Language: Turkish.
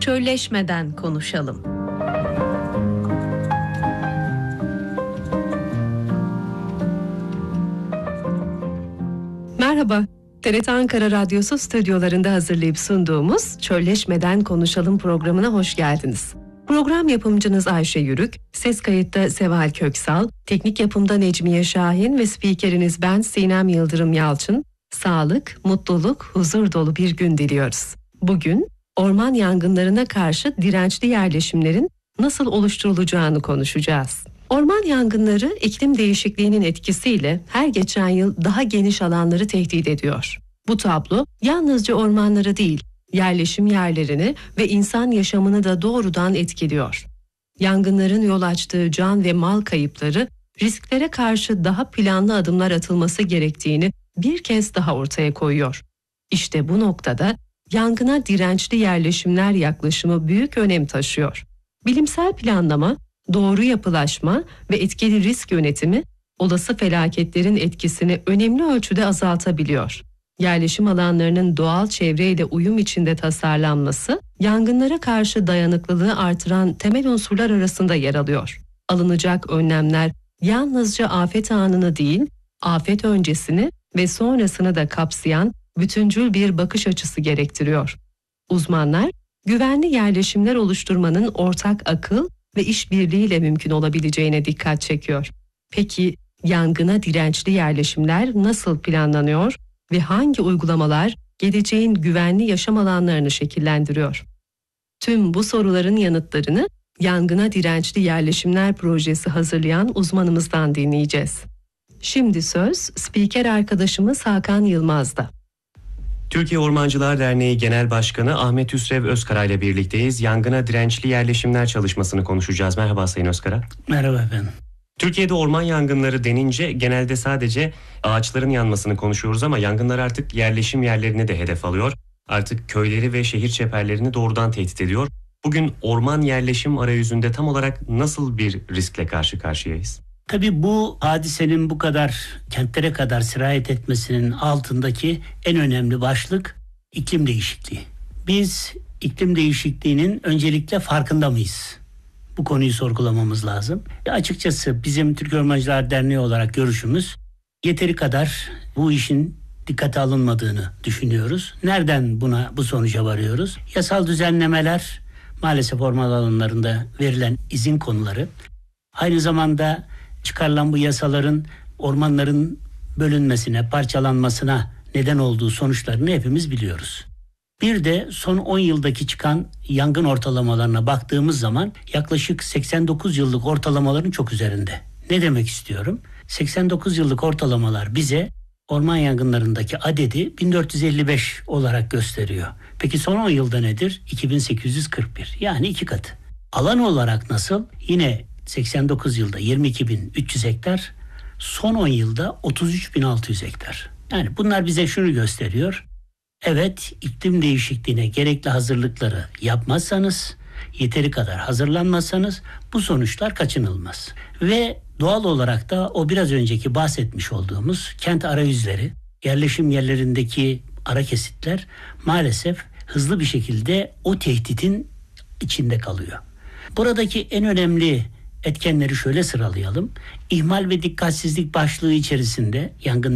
çölleşmeden konuşalım. Merhaba, TRT Ankara Radyosu stüdyolarında hazırlayıp sunduğumuz Çölleşmeden Konuşalım programına hoş geldiniz. Program yapımcınız Ayşe Yürük, ses kayıtta Seval Köksal, teknik yapımda Necmiye Şahin ve spikeriniz ben Sinem Yıldırım Yalçın. Sağlık, mutluluk, huzur dolu bir gün diliyoruz. Bugün orman yangınlarına karşı dirençli yerleşimlerin nasıl oluşturulacağını konuşacağız. Orman yangınları iklim değişikliğinin etkisiyle her geçen yıl daha geniş alanları tehdit ediyor. Bu tablo yalnızca ormanları değil, yerleşim yerlerini ve insan yaşamını da doğrudan etkiliyor. Yangınların yol açtığı can ve mal kayıpları, risklere karşı daha planlı adımlar atılması gerektiğini bir kez daha ortaya koyuyor. İşte bu noktada yangına dirençli yerleşimler yaklaşımı büyük önem taşıyor. Bilimsel planlama, doğru yapılaşma ve etkili risk yönetimi olası felaketlerin etkisini önemli ölçüde azaltabiliyor. Yerleşim alanlarının doğal çevreyle uyum içinde tasarlanması, yangınlara karşı dayanıklılığı artıran temel unsurlar arasında yer alıyor. Alınacak önlemler yalnızca afet anını değil, afet öncesini ve sonrasını da kapsayan bütüncül bir bakış açısı gerektiriyor. Uzmanlar, güvenli yerleşimler oluşturmanın ortak akıl ve işbirliğiyle mümkün olabileceğine dikkat çekiyor. Peki yangına dirençli yerleşimler nasıl planlanıyor ve hangi uygulamalar geleceğin güvenli yaşam alanlarını şekillendiriyor? Tüm bu soruların yanıtlarını Yangına Dirençli Yerleşimler Projesi hazırlayan uzmanımızdan dinleyeceğiz. Şimdi söz spiker arkadaşımız Hakan Yılmaz'da. Türkiye Ormancılar Derneği Genel Başkanı Ahmet Hüsrev Özkara ile birlikteyiz. Yangına dirençli yerleşimler çalışmasını konuşacağız. Merhaba Sayın Özkara. Merhaba efendim. Türkiye'de orman yangınları denince genelde sadece ağaçların yanmasını konuşuyoruz ama yangınlar artık yerleşim yerlerini de hedef alıyor. Artık köyleri ve şehir çeperlerini doğrudan tehdit ediyor. Bugün orman yerleşim arayüzünde tam olarak nasıl bir riskle karşı karşıyayız? Tabii bu hadisenin bu kadar kentlere kadar sirayet etmesinin altındaki en önemli başlık iklim değişikliği. Biz iklim değişikliğinin öncelikle farkında mıyız? Bu konuyu sorgulamamız lazım. Açıkçası bizim Türkiye Ormancılar Derneği olarak görüşümüz yeteri kadar bu işin dikkate alınmadığını düşünüyoruz. Nereden bu sonuca varıyoruz? Yasal düzenlemeler, maalesef orman alanlarında verilen izin konuları, aynı zamanda çıkarılan bu yasaların ormanların bölünmesine, parçalanmasına neden olduğu sonuçlarını hepimiz biliyoruz. Bir de son 10 yıldaki çıkan yangın ortalamalarına baktığımız zaman yaklaşık 89 yıllık ortalamaların çok üzerinde. Ne demek istiyorum? 89 yıllık ortalamalar bize orman yangınlarındaki adedi 1455 olarak gösteriyor. Peki son 10 yılda nedir? 2841. Yani 2 katı. Alan olarak nasıl? Yine 89 yılda 22.300 hektar, son 10 yılda 33.600 hektar. Yani bunlar bize şunu gösteriyor. Evet, iklim değişikliğine gerekli hazırlıkları yapmazsanız, yeteri kadar hazırlanmazsanız bu sonuçlar kaçınılmaz. Ve doğal olarak da o biraz önceki bahsetmiş olduğumuz kent arayüzleri, yerleşim yerlerindeki ara kesitler maalesef hızlı bir şekilde o tehditin içinde kalıyor. Buradaki en önemli etkenleri şöyle sıralayalım. İhmal ve dikkatsizlik başlığı içerisinde yangın